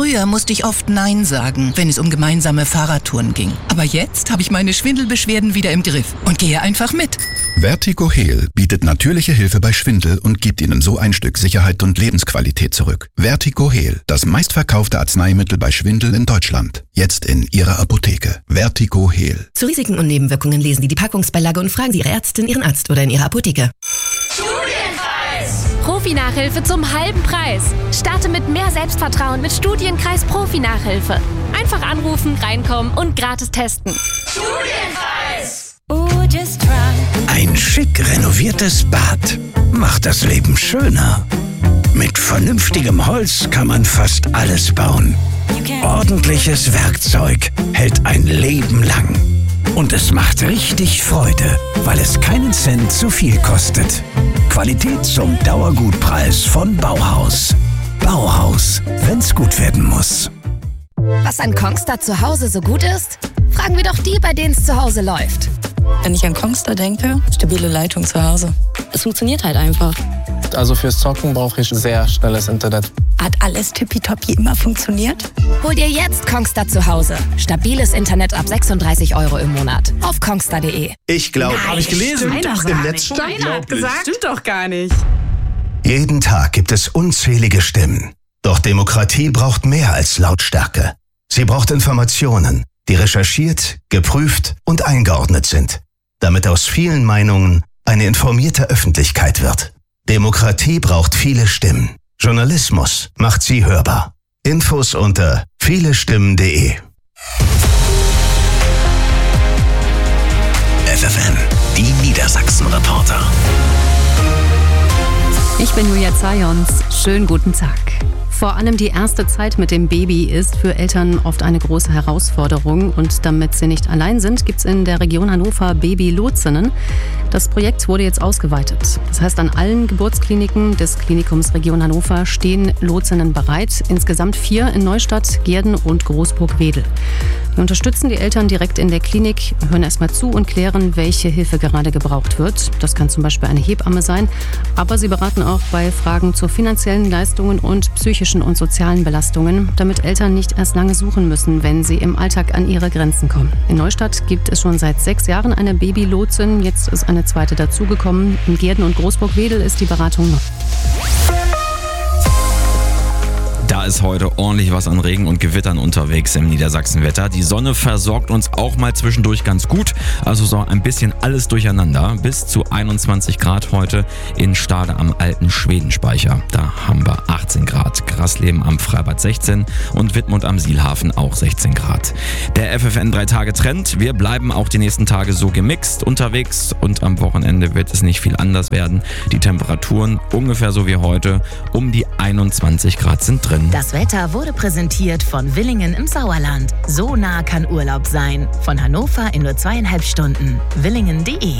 Früher musste ich oft Nein sagen, wenn es um gemeinsame Fahrradtouren ging. Aber jetzt habe ich meine Schwindelbeschwerden wieder im Griff und gehe einfach mit. Vertigo Heal bietet natürliche Hilfe bei Schwindel und gibt Ihnen so ein Stück Sicherheit und Lebensqualität zurück. Vertigo Heal, das meistverkaufte Arzneimittel bei Schwindel in Deutschland. Jetzt in Ihrer Apotheke. Vertigo Heal. Zu Risiken und Nebenwirkungen lesen Sie die Packungsbeilage und fragen Sie Ihre Ärztin, Ihren Arzt oder in Ihrer Apotheke. Studienkreis! Profi-Nachhilfe zum halben Preis. Starte mit mehr Selbstvertrauen mit Studienkreis Profi-Nachhilfe. Einfach anrufen, reinkommen und gratis testen. Studienkreis! Ein schick renoviertes Bad macht das Leben schöner. Mit vernünftigem Holz kann man fast alles bauen. Ordentliches Werkzeug hält ein Leben lang. Und es macht richtig Freude, weil es keinen Cent zu viel kostet. Qualität zum Dauergutpreis von Bauhaus. Bauhaus, wenn's gut werden muss. Was an Kongstar zu Hause so gut ist? Fragen wir doch die, bei denen es zu Hause läuft. Wenn ich an Kongstar denke, stabile Leitung zu Hause. Es funktioniert halt einfach. Also fürs Zocken brauche ich sehr schnelles Internet. Hat alles tippitoppi immer funktioniert? Hol dir jetzt Kongstar zu Hause. Stabiles Internet ab 36 € im Monat. Auf kongstar.de. Ich glaube, habe ich gelesen, im Netz stand. Steiner hat gesagt, stimmt doch gar nicht. Jeden Tag gibt es unzählige Stimmen. Doch Demokratie braucht mehr als Lautstärke. Sie braucht Informationen, die recherchiert, geprüft und eingeordnet sind, damit aus vielen Meinungen eine informierte Öffentlichkeit wird. Demokratie braucht viele Stimmen. Journalismus macht sie hörbar. Infos unter vielestimmen.de. FFN, die Niedersachsen-Reporter. Ich bin Julia Zajons. Schönen guten Tag. Vor allem die erste Zeit mit dem Baby ist für Eltern oft eine große Herausforderung. Und damit sie nicht allein sind, gibt es in der Region Hannover Babylotsinnen. Das Projekt wurde jetzt ausgeweitet. Das heißt, an allen Geburtskliniken des Klinikums Region Hannover stehen Lotsinnen bereit. Insgesamt 4 in Neustadt, Gehrden und Großburg-Wedel. Wir unterstützen die Eltern direkt in der Klinik, hören erstmal zu und klären, welche Hilfe gerade gebraucht wird. Das kann zum Beispiel eine Hebamme sein, aber sie beraten auch bei Fragen zu finanziellen Leistungen und psychischen und sozialen Belastungen, damit Eltern nicht erst lange suchen müssen, wenn sie im Alltag an ihre Grenzen kommen. In Neustadt gibt es schon seit 6 Jahren eine Babylotsin, jetzt ist eine zweite dazugekommen. In Gehrden und Großburg-Wedel ist die Beratung noch. Da ist heute ordentlich was an Regen und Gewittern unterwegs im Niedersachsenwetter. Die Sonne versorgt uns auch mal zwischendurch ganz gut. Also so ein bisschen alles durcheinander. Bis zu 21 Grad heute in Stade am alten Schwedenspeicher. Da haben wir 18 Grad. Grasleben am Freibad 16 und Wittmund am Sielhafen auch 16 Grad. Der FFN 3-Tage-Trend. Wir bleiben auch die nächsten Tage so gemixt unterwegs und am Wochenende wird es nicht viel anders werden. Die Temperaturen ungefähr so wie heute. Um die 21 Grad sind drin. Das Wetter wurde präsentiert von Willingen im Sauerland. So nah kann Urlaub sein. Von Hannover in nur 2,5 Stunden. Willingen.de.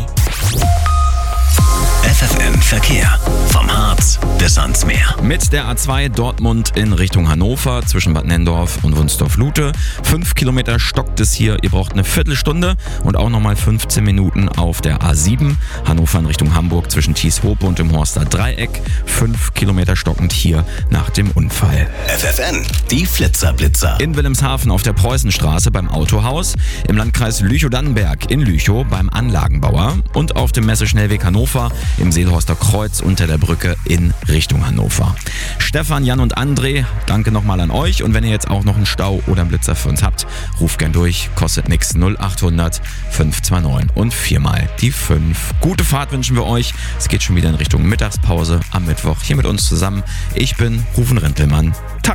FFN Verkehr. Vom Harz bis ans Meer. Mit der A2 Dortmund in Richtung Hannover zwischen Bad Nenndorf und Wunstorf-Lute. 5 Kilometer stockt es hier. Ihr braucht eine Viertelstunde und auch nochmal 15 Minuten auf der A7. Hannover in Richtung Hamburg zwischen Thieshope und dem Horster Dreieck. 5 Kilometer stockend hier nach dem Unfall. FFN, die Flitzer-Blitzer. In Wilhelmshaven auf der Preußenstraße beim Autohaus. Im Landkreis Lüchow-Dannenberg in Lüchow beim Anlagenbauer. Und auf dem Messeschnellweg Hannover im Seelhorster Kreuz unter der Brücke in Richtung Hannover. Stefan, Jan und André, danke nochmal an euch. Und wenn ihr jetzt auch noch einen Stau oder einen Blitzer für uns habt, ruft gern durch. Kostet nix. 0800 529 und 4 mal die 5. Gute Fahrt wünschen wir euch. Es geht schon wieder in Richtung Mittagspause am Mittwoch hier mit uns zusammen. Ich bin Rufen Rentelmann. Tag.